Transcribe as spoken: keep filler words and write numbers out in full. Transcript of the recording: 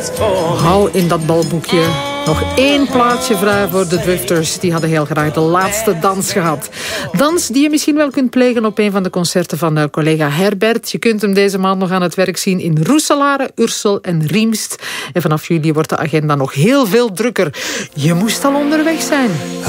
Hou in dat balboekje. Nog één plaatsje vrij voor de Drifters. Die hadden heel graag de laatste dans gehad. Dans die je misschien wel kunt plegen op een van de concerten van uh, collega Herbert. Je kunt hem deze maand nog aan het werk zien in Roeselare, Ursel en Riemst. En vanaf juli wordt de agenda nog heel veel drukker. Je moest al onderweg zijn.